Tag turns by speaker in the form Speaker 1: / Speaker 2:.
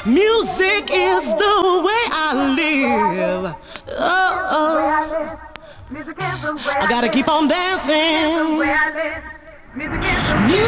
Speaker 1: Music is the way I live. Oh, I gotta keep on dancing. Music